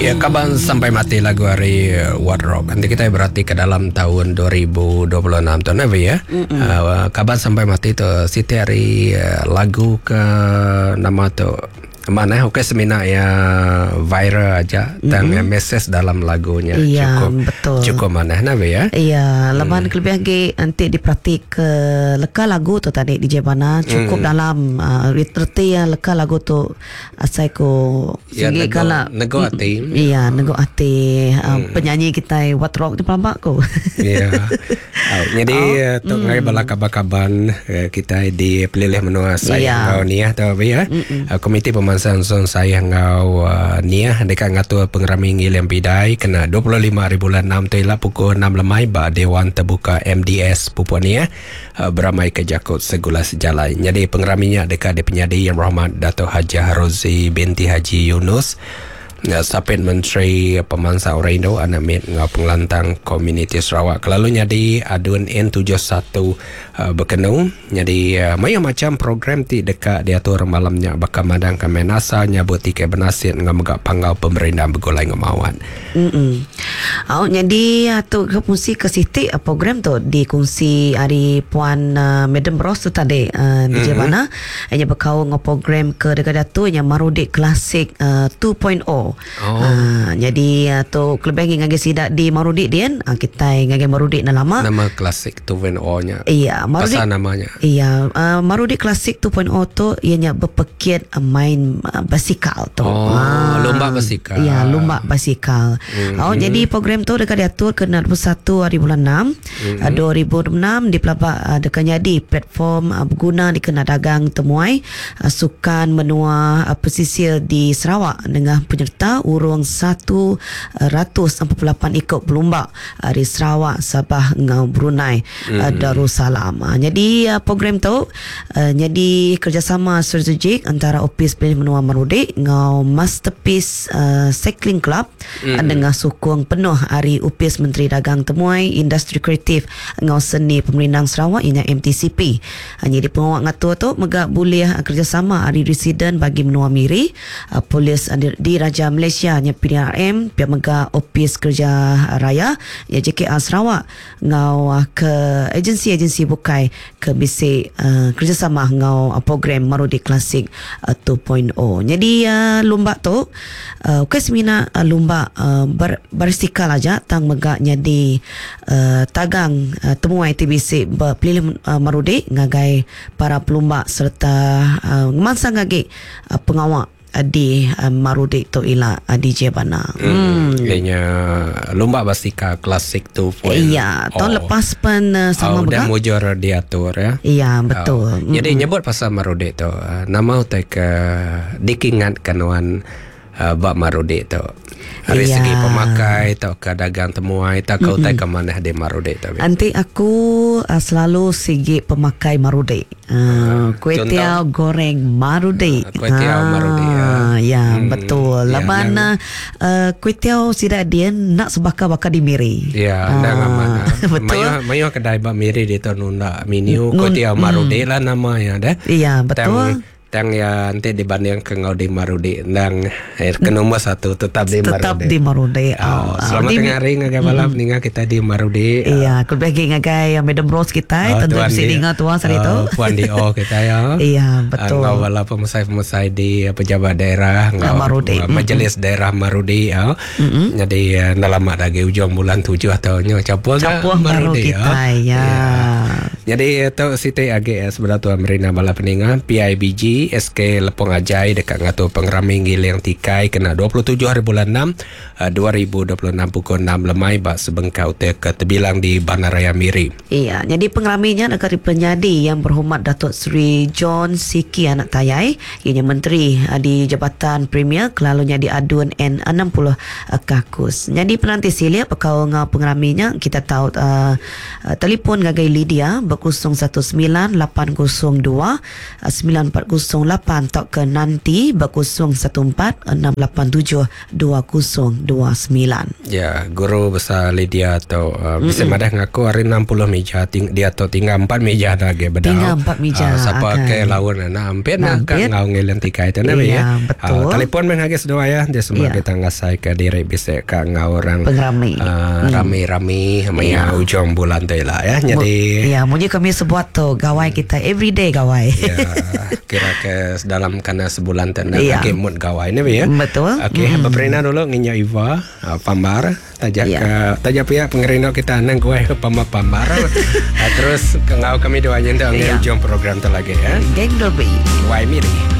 Ya, kaban sampai mati lagu hari Wardrobe. Nanti kita berarti ke dalam tahun 2026 tu Nabi ya. Kaban sampai mati tu Siti hari lagu ke nama tu mana okey semina ya viral aja dan message dalam lagunya cukup mana Nabi ya. Iya, laban kelebihan ke nanti diperhati ke leka lagu tu tadi di Jebana cukup dalam reti yang leka lagu tu asai ko segi kala nego ati. Iya, nego ati penyanyi kita What Rock di Pelambak ko. Iya. Jadi tu ngai bala kaban kita dipilih menua saya ngau niah tu ya. Komiti pemansang son saya ngau niah dekat ngatur pengerami ngilem bidai kena 25,000 bulan 6 tu ialah pukul 6 lemai ba Dewan Terbuka MDS Papua Niah beramai ke Jakut segula sejalan. Jadi pengeraminya dekat di penyadi Yang Berhormat Dato' Hajah Rozi binti Haji Yunus, Sapit Menteri Pemansang Oraindo Anamit ngau pengelantang komuniti Sarawak. Kelalunya di aduan N71 berkenung. Jadi macam program ti dekat diatur malamnya bakal madang ke menasa nyabut tiket benasit ngau megak pangau pemerintah begulai ngemawan. Jadi tu kongsi ke Siti program tu dikongsi hari Puan Madam Bros tu tadi di Jebana hanya berkau ngau program ke dekat datu yang Marudik Klasik 2.0. Jadi tu kelebihan ngage sidak di Marudik dia kita ngage Marudik lama nama Klasik 2.0 nya. Iya, Marudik namanya. Iya, Marudik Klasik 2.0 tu ianya berpekit main basikal tu. Lomba basikal. Iya, lomba basikal. Jadi program tu dekat diatur ke 21 hari bulan 6 2006 di Pelabak dekat jadi platform berguna di kena dagang temuai sukan menua pesisir di Sarawak dengan penyerta urung 148 ikut berlumba di Sarawak, Sabah ngau Brunei Darussalam. Jadi program tu jadi kerjasama strategik antara Opis Pilihan Menua Marudik ngau Masterpiece Cycling Club dengan sokong penuh hari Opis Menteri Dagang Temuai Industri Kreatif ngau Seni Pemerintah Sarawak ianya MTCP. Jadi pengawak ngatur tu megak boleh kerjasama hari residen bagi Menua Miri polis di Raja Malaysia nya PDRM pihak mega Opis Kerja Raya ya JKR Sarawak ngau ke agensi bukai ke bisik kerjasama ngau program Marudik Klasik 2.0. Jadi lomba tu semina lomba bersikal aja tang mega jadi tagang temuai TBC berpilih Marudik ngagai para pelumba serta ngemansang ngagi pengawak di Marudik tu ila di Jebana. Kayaknya lomba basikal Klasik 2.0. Iya, tahun lepas pun sama dan mujur diatur ya. Iya, betul. Jadi nyebut pasal Marudik tu nama utai ke dikingat kanuan bab Marudik tu. Dari segi pemakai atau ke dagang temuai tak kau tak ke mana di Marudik tu. Nanti aku selalu segi pemakai Marudik. Kuitiau goreng Marudik. Kuitiau Marudik. Ya, betul. Laban kuitiau sidak dia nak sebaka-baka di Miri. Ya, dah mana. Betul. Mayu kedai bab Miri di tu nunda menu kuitiau Marudik lah namanya dah. Iya, betul. Tang ya nanti dibanding ke ngau di Marudik dan ke nombor 1 tetap di Marudik. Tetap di Marudik. Selamat tengah hari ngagai malam ninga kita di Marudik. Iya, kelebihan ngagai Madam Rose kita tentu bisa dengar tuan hari itu. Puan DO kita ya. Iya, betul. Ngau bala pemusai-pemusai di pejabat daerah ngau Marudik. Majelis daerah Marudik ya. Jadi nalama lagi ujung bulan 7 atau nyo capuh Marudik kita ya. Jadi itu Siti AGS beraturan Merina bala peningan PIBG SK Lepong Ajai dekat ngatur pengerami ngil yang tikai kena 27 hari bulan 6 2026 pukul 6 lemai bak sebengkau ke terbilang di Bandaraya Miri. Iya, jadi pengeraminya dekat penyadi Yang Berhormat Datuk Seri John Siki Anak Tayai ianya menteri di Jabatan Premier kelalunya di aduan N60 kakus. Jadi penanti silia pekau ngau pengeraminya kita tahu telefon ngagai Lydia 019 802 9408 atau ke nanti 014 687 2029. Ya, guru besar Lydia atau bisa madah ngaku hari 60 meja dia atau tinggal 4 meja lagi bedau. Tinggal 4 meja. Siapa ke lawan hampir nak ngau ngelan tikai itu nabi ya. Betul. Telepon menghagis doa ya dia semua kita ngasai ke diri bisa ke ngau orang pengrami. Rami-rami maya ujung bulan tu lah ya. Jadi mungkin kami sebuat tu gawai kita everyday gawai. Ya, kira ke dalam kana sebulan tu nak pakai mood gawai nabi ya. Betul. Okey, berperina dulu nginya Iva Pambar tajak pihak pengerino kita nang gue pambar terus ngau kami doanya untuk ujung program tu lagi ya. Geng Dolby. Wai Miri.